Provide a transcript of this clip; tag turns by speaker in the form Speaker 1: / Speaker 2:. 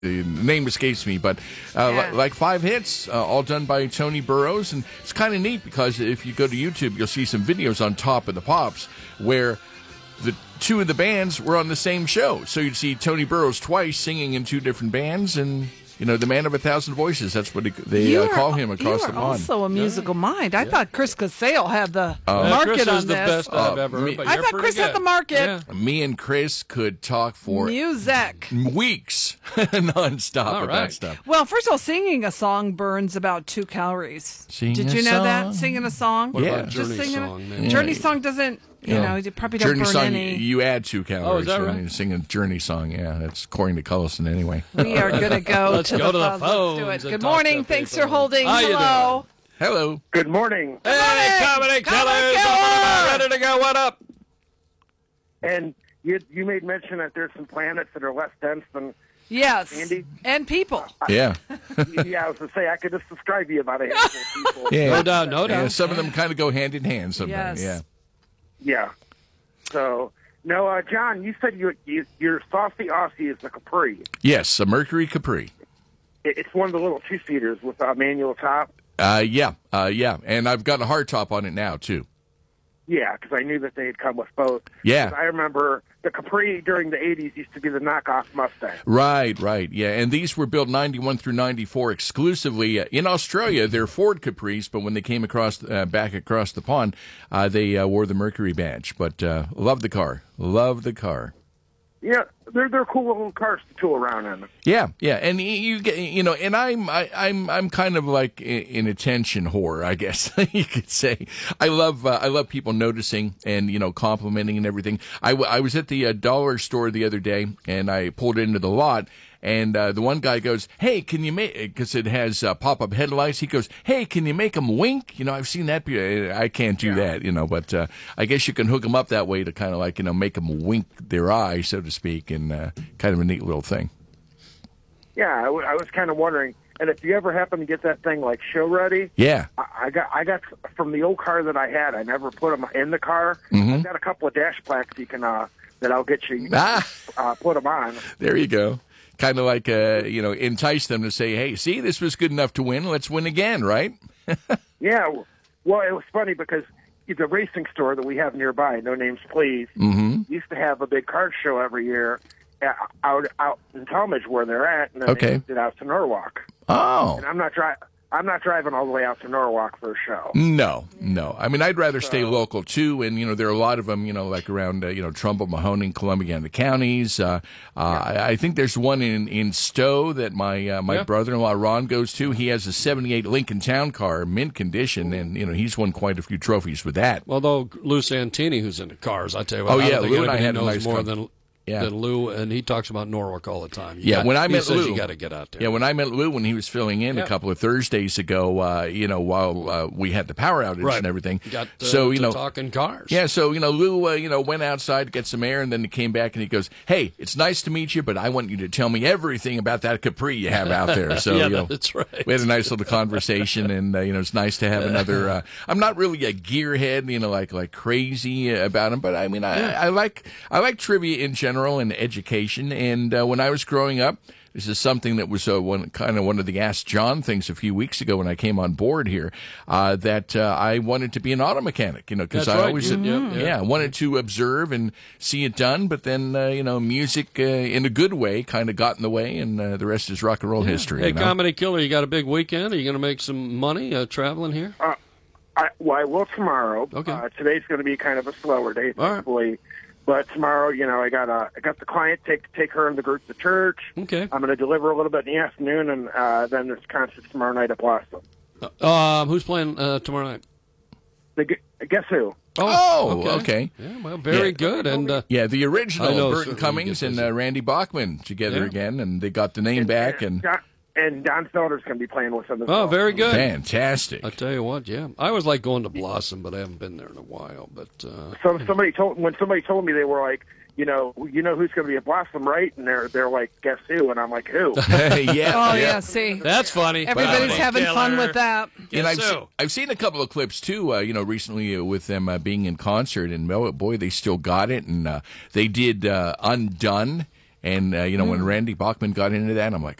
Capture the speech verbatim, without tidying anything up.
Speaker 1: the name escapes me, but uh,
Speaker 2: Yeah.
Speaker 1: li- like five hits, uh, all done by Tony Burrows. And it's kind of neat because if you go to YouTube, you'll see some videos on Top of the Pops where the two of the bands were on the same show. So you'd see Tony Burrows twice singing in two different bands, and you know, the man of a thousand voices. That's what he, they
Speaker 2: You
Speaker 1: uh,
Speaker 2: are-
Speaker 1: call him across
Speaker 2: you
Speaker 1: the
Speaker 2: are
Speaker 1: pond.
Speaker 2: also a musical mind. I thought Chris Casale had the
Speaker 1: Uh,
Speaker 2: market
Speaker 3: Chris
Speaker 2: on
Speaker 3: is the
Speaker 2: this.
Speaker 3: best I've
Speaker 1: Uh,
Speaker 3: ever heard.
Speaker 1: me-
Speaker 3: But
Speaker 2: I
Speaker 3: you're
Speaker 2: thought
Speaker 3: pretty
Speaker 2: Chris had
Speaker 3: good.
Speaker 2: the market.
Speaker 3: Yeah.
Speaker 1: Me and Chris could talk for
Speaker 2: Music.
Speaker 1: weeks nonstop
Speaker 3: All
Speaker 1: about
Speaker 3: right.
Speaker 1: stuff.
Speaker 2: Well, first of all, singing a song burns about two calories.
Speaker 1: Sing
Speaker 2: Did
Speaker 1: a
Speaker 2: you know that?
Speaker 1: song.
Speaker 2: Singing a song?
Speaker 3: What
Speaker 1: Yeah.
Speaker 3: about
Speaker 2: Just
Speaker 3: Journey
Speaker 2: singing
Speaker 3: song?
Speaker 2: it.
Speaker 3: Man?
Speaker 2: Journey song doesn't, you
Speaker 1: Yeah.
Speaker 2: know, you probably don't
Speaker 1: Journey
Speaker 2: burn
Speaker 1: song,
Speaker 2: any.
Speaker 1: you add two calories.
Speaker 3: Oh, is that
Speaker 1: so
Speaker 3: right?
Speaker 1: when you sing a Journey song, yeah, that's according to Cullison anyway.
Speaker 2: We are going to go
Speaker 3: Let's
Speaker 2: to
Speaker 3: go
Speaker 2: the
Speaker 3: to the
Speaker 2: phones. Let's do
Speaker 3: phones
Speaker 2: it.
Speaker 3: and
Speaker 2: Good
Speaker 3: talk
Speaker 2: morning.
Speaker 3: to
Speaker 2: Thanks
Speaker 3: people.
Speaker 2: for holding.
Speaker 3: How you
Speaker 2: Hello.
Speaker 1: Hello.
Speaker 4: Good morning.
Speaker 3: Hey, comedy
Speaker 2: Comedy
Speaker 3: killers!
Speaker 2: Killer!
Speaker 3: Ready to go? What up?
Speaker 4: And you you made mention that there's some planets that are less dense than.
Speaker 2: Yes.
Speaker 4: Andy?
Speaker 2: And people.
Speaker 1: Yeah.
Speaker 4: Yeah, I was gonna say I could just describe you about a handful of people.
Speaker 1: Yeah.
Speaker 3: No doubt, no
Speaker 1: Yeah,
Speaker 3: doubt.
Speaker 1: some of them kind of go hand in hand sometimes.
Speaker 2: Yes.
Speaker 1: Yeah.
Speaker 4: Yeah. So no, uh, John, you said you, you your saucy Aussie is the Capri.
Speaker 1: Yes, a Mercury Capri.
Speaker 4: It, it's one of the little two seaters with a manual top.
Speaker 1: Uh, yeah, uh, yeah, and I've got a hard top on it now too.
Speaker 4: Yeah, because I knew that they had come with both.
Speaker 1: Yeah.
Speaker 4: 'Cause I remember the Capri during the eighties used to be the knockoff Mustang.
Speaker 1: Right, right, yeah, and these were built ninety-one through ninety-four exclusively uh, in Australia. They're Ford Capris, but when they came across uh, back across the pond, uh, they uh, wore the Mercury badge. But uh, love the car, love the car.
Speaker 4: Yeah, they're they're cool little cars to tool around in.
Speaker 1: Yeah, yeah, and y- you get, you know, and I'm I, I'm I'm kind of like a- an attention whore, I guess you could say. I love uh, I love people noticing and you know complimenting and everything. I, w- I was at the uh, dollar store the other day and I pulled into the lot. And uh, the one guy goes, "Hey, can you make?" Because it has uh, pop-up headlights. He goes, "Hey, can you make them wink?" You know, I've seen that. Be- I can't do that, you know, but uh, I guess you can hook them up that way to kind of like you know make them wink their eye, so to speak, and uh, kind of a neat little thing.
Speaker 4: Yeah, I, w- I was kind of wondering. And if you ever happen to get that thing like show ready,
Speaker 1: Yeah.
Speaker 4: I, I got I got from the old car that I had. I never put them in the car.
Speaker 1: Mm-hmm.
Speaker 4: I've got a couple of dash plaques you can uh, that I'll get you. You can,
Speaker 1: Ah.
Speaker 4: uh, put them on.
Speaker 1: There you go. Kind of like, uh, you know, entice them to say, hey, see, this was good enough to win. Let's win again, right?
Speaker 4: Yeah. w- Well, it was funny because the racing store that we have nearby, No Names Please,
Speaker 1: Mm-hmm.
Speaker 4: used to have a big car show every year uh, out out in Talmadge where they're at, and then
Speaker 1: Okay.
Speaker 4: they moved it out to Norwalk.
Speaker 1: Oh,
Speaker 4: And I'm not dri- I'm not driving all the way out to Norwalk for a show.
Speaker 1: no, no. I mean, I'd rather stay local, too. And, you know, there are a lot of them, you know, like around, uh, you know, Trumbull, Mahoning, Columbia, and the counties. Uh, uh, I, I think there's one in, in Stowe that my uh, my
Speaker 3: Yeah.
Speaker 1: brother-in-law, Ron, goes to. He has a seventy-eight Lincoln Town Car, mint condition. And, you know, he's won quite a few trophies with that.
Speaker 3: Well, though Lou Santini, who's into cars, I tell you what,
Speaker 1: Oh,
Speaker 3: I
Speaker 1: yeah,
Speaker 3: don't think
Speaker 1: Lou and I
Speaker 3: anybody
Speaker 1: had a
Speaker 3: knows
Speaker 1: nice
Speaker 3: more
Speaker 1: con-
Speaker 3: than
Speaker 1: Yeah.
Speaker 3: than Lou, and he talks about Norwalk all the time. You
Speaker 1: Yeah,
Speaker 3: got-
Speaker 1: when I
Speaker 3: he
Speaker 1: met
Speaker 3: says
Speaker 1: Lou,
Speaker 3: you got to get out there.
Speaker 1: Yeah, when I met Lou when he was filling in
Speaker 3: Yeah.
Speaker 1: a couple of Thursdays ago, uh, you know, while uh, we had the power outage
Speaker 3: Right.
Speaker 1: and everything.
Speaker 3: Got uh,
Speaker 1: so you
Speaker 3: to
Speaker 1: know,
Speaker 3: talking cars.
Speaker 1: yeah. So you know, Lou, uh, you know, went outside to get some air, and then he came back and he goes, "Hey, it's nice to meet you, but I want you to tell me everything about that Capri you have out there." So
Speaker 3: Yeah,
Speaker 1: you know,
Speaker 3: that's right.
Speaker 1: we had a nice little conversation, and uh, you know, it's nice to have another. Uh, I'm not really a gearhead, you know, like like crazy about him, but I mean, I, I like I like trivia in general and education. And uh, when I was growing up, this is something that was uh, one kind of one of the Ask John things a few weeks ago when I came on board here. Uh, that uh, I wanted to be an auto mechanic, you know, because
Speaker 3: That's
Speaker 1: I
Speaker 3: right.
Speaker 1: always
Speaker 3: You- yeah,
Speaker 1: yeah,
Speaker 3: yeah.
Speaker 1: I wanted to observe and see it done. But then uh, you know, music uh, in a good way kind of got in the way, and uh, the rest is rock and roll history.
Speaker 3: Hey,
Speaker 1: you know?
Speaker 3: Comedy Killer, you got a big weekend? Are you going to make some money uh, traveling here?
Speaker 4: Uh, I, well, I will tomorrow.
Speaker 3: Okay.
Speaker 4: Uh, today's going to be kind of a slower day,
Speaker 3: All right.
Speaker 4: thankfully. But tomorrow, you know, I got uh, I got the client take take her and the group to church.
Speaker 3: Okay.
Speaker 4: I'm going to deliver a little bit in the afternoon, and uh, then there's concerts tomorrow night at Blossom.
Speaker 3: Um, who's playing uh, tomorrow night?
Speaker 4: The, gu- guess who?
Speaker 1: Oh, okay.
Speaker 3: Yeah, well, very
Speaker 1: Yeah.
Speaker 3: good. And uh,
Speaker 1: Yeah, the
Speaker 3: I
Speaker 1: original
Speaker 3: know,
Speaker 1: Burton
Speaker 3: certainly
Speaker 1: Cummings
Speaker 3: get
Speaker 1: and
Speaker 3: busy.
Speaker 1: uh, Randy Bachman together
Speaker 3: Yeah.
Speaker 1: again, and they got the name back, and
Speaker 4: Don, and Don Felder's going to be playing with them as
Speaker 3: oh,
Speaker 4: well.
Speaker 3: very good.
Speaker 1: fantastic.
Speaker 3: I tell you what, yeah, I always like going to Blossom, but I haven't been there in a while. But uh,
Speaker 4: So somebody told when somebody told me, they were like, you know, you know who's going to be at Blossom, right? And they're they're like, guess who? And I'm like, who?
Speaker 1: yeah,
Speaker 2: Oh,
Speaker 1: yeah.
Speaker 2: yeah, see.
Speaker 3: that's funny.
Speaker 2: Everybody's
Speaker 3: Comedy
Speaker 2: having fun
Speaker 3: Killer.
Speaker 2: with that.
Speaker 1: And I've,
Speaker 3: Guess
Speaker 1: se-
Speaker 3: who?
Speaker 1: I've seen a couple of clips too, uh, you know, recently uh, with them uh, being in concert, and oh, boy, they still got it. And uh, they did uh, Undone, And, uh, you know, when Randy Bachman got into that, I'm like,